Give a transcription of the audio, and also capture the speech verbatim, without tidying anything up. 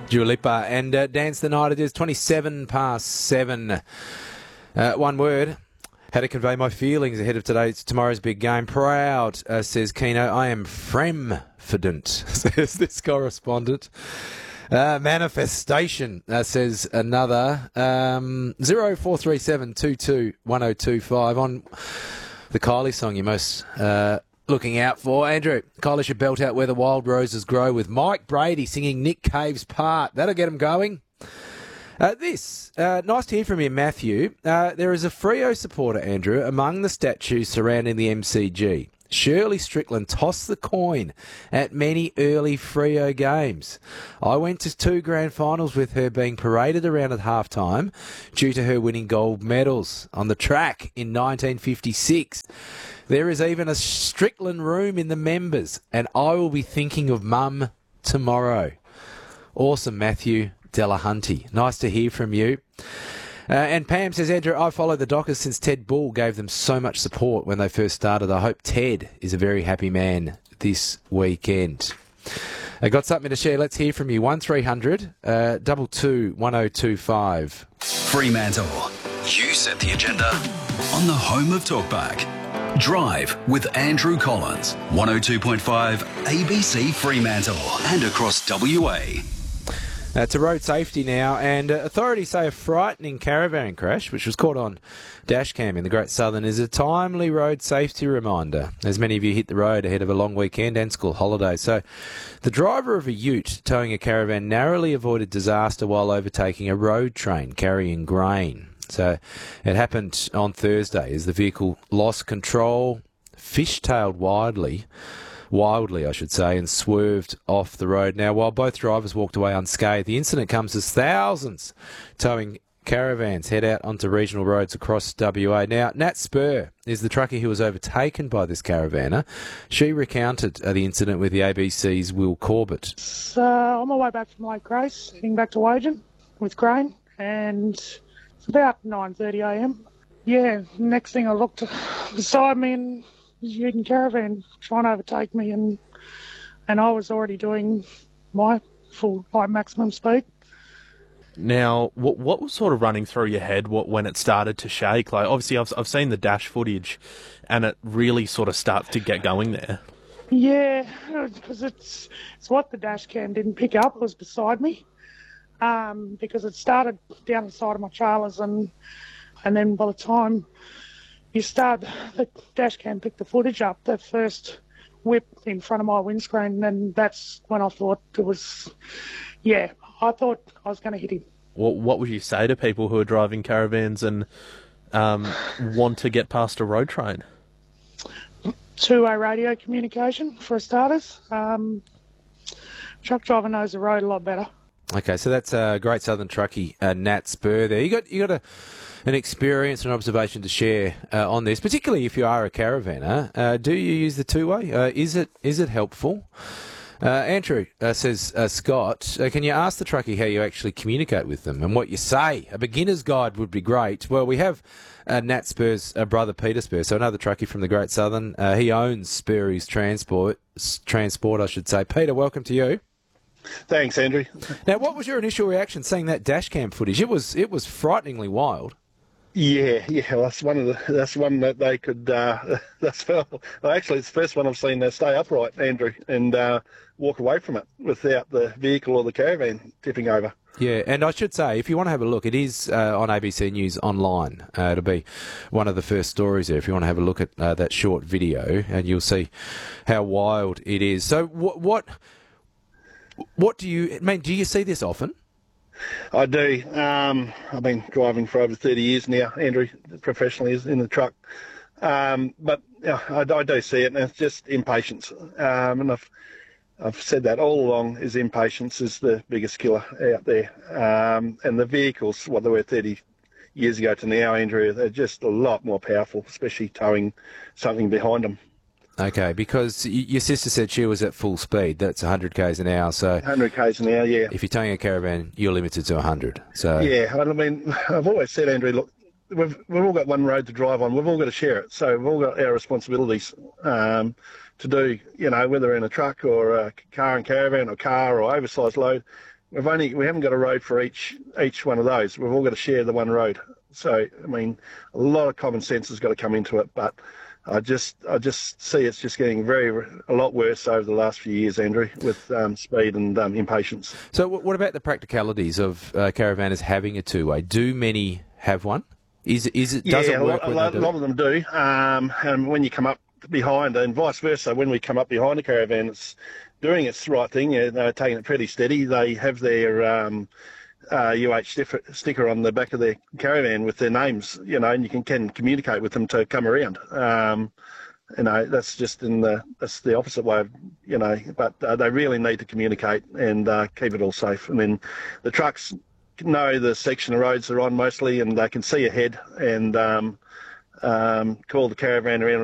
Dua Lipa and uh, Dance the Night. It is twenty-seven past seven. Uh, one word. How to convey my feelings ahead of today's tomorrow's big game. Proud, uh, says Keno. I am fremfident, says this correspondent. Uh, manifestation, uh, says another. Um, zero four three seven two two one zero two five on the Kylie song you're most uh, looking out for. Andrew, Kylie should belt out Where the Wild Roses Grow with Mike Brady singing Nick Cave's part. That'll get him going. Uh, this, uh, nice to hear from you, Matthew. Uh, there is a Freo supporter, Andrew, among the statues surrounding the M C G. Shirley Strickland tossed the coin at many early Freo games. I went to two grand finals with her being paraded around at halftime due to her winning gold medals on the track in nineteen fifty-six. There is even a Strickland room in the members, and I will be thinking of Mum tomorrow. Awesome, Matthew Delahunty. Nice to hear from you. Uh, and Pam says, Andrew, I followed the Dockers since Ted Bull gave them so much support when they first started. I hope Ted is a very happy man this weekend. I got something to share. Let's hear from you. one three hundred uh, two two one zero two five. Fremantle. You set the agenda on the home of Talkback. Drive with Andrew Collins. one oh two point five A B C Fremantle and across W A. Uh, to road safety now, and uh, authorities say a frightening caravan crash, which was caught on dashcam in the Great Southern, is a timely road safety reminder, as many of you hit the road ahead of a long weekend and school holidays. So the driver of a ute towing a caravan narrowly avoided disaster while overtaking a road train carrying grain. So it happened on Thursday as the vehicle lost control, fishtailed wildly, wildly, I should say, and swerved off the road. Now, while both drivers walked away unscathed, the incident comes as thousands towing caravans head out onto regional roads across W A. Now, Nat Spur is the truckie who was overtaken by this caravaner. She recounted uh, the incident with the A B C's Will Corbett. So, on my way back from Lake Grace, heading back to Woden with grain, and it's about nine thirty a m. Yeah, next thing I looked beside me and Ute caravan trying to overtake me, and and I was already doing my full high maximum speed. Now, what what was sort of running through your head what, when it started to shake? Like, obviously, I've I've seen the dash footage, and it really sort of starts to get going there. Yeah, because it's it's what the dash cam didn't pick up was beside me, um, because it started down the side of my trailers, and and then by the time you start, the dash cam picked the footage up, that first whip in front of my windscreen, and that's when I thought it was, yeah, I thought I was going to hit him. What, what would you say to people who are driving caravans and um, want to get past a road train? Two-way radio communication, for starters. Um, truck driver knows the road a lot better. Okay, so that's a Great Southern truckie, uh, Nat Spur there. You got you got a, an experience and observation to share uh, on this, particularly if you are a caravaner. Uh, do you use the two-way? Uh, is it is it helpful? Uh, Andrew, uh, says uh, Scott, uh, can you ask the truckie how you actually communicate with them and what you say? A beginner's guide would be great. Well, we have uh, Nat Spur's uh, brother, Peter Spur, so another truckie from the Great Southern. Uh, he owns Spurry's Transport, Transport, I should say. Peter, welcome to you. Thanks, Andrew. Now, what was your initial reaction seeing that dash cam footage? It was it was frighteningly wild. Yeah, yeah, well, that's one of the that's one that they could. Uh, that's well, actually, it's the first one I've seen uh, stay upright, Andrew, and uh, walk away from it without the vehicle or the caravan tipping over. Yeah, and I should say, if you want to have a look, it is uh, on A B C News online. Uh, it'll be one of the first stories there if you want to have a look at uh, that short video, and you'll see how wild it is. So, what what what do you I mean? Do you see this often? I do. Um, I've been driving for over thirty years now, Andrew, professionally in the truck. Um, but yeah, I, I do see it, and it's just impatience. Um, and I've I've said that all along, is impatience is the biggest killer out there. Um, and the vehicles, what they were thirty years ago to now, Andrew, they're just a lot more powerful, especially towing something behind them. Okay, because y- your sister said she was at full speed. That's one hundred kays an hour. So one hundred kays an hour, yeah. If you're towing a caravan, you're limited to one hundred. So yeah, I mean, I've always said, Andrew, look, we've we've all got one road to drive on. We've all got to share it. So we've all got our responsibilities um, to do. You know, whether in a truck or a car and caravan or car or oversized load, we've only we haven't got a road for each each one of those. We've all got to share the one road. So I mean, a lot of common sense has got to come into it. But I just I just see it's just getting very a lot worse over the last few years, Andrew, with um, speed and um, impatience. So what about the practicalities of uh, caravanners having a two-way? Do many have one? Is is it does yeah, it work? a lot, a lot of them do. Um, and when you come up behind, and vice versa, when we come up behind a caravan, it's doing its right thing. They're taking it pretty steady. They have their um, uh, U H sticker, sticker on the back of their caravan with their names, you know, and you can, can communicate with them to come around. Um, you know, that's just in the that's the opposite way of, you know, but uh, they really need to communicate and uh, keep it all safe. And then the trucks know the section of roads they're on mostly, and they can see ahead and um, um, call the caravan around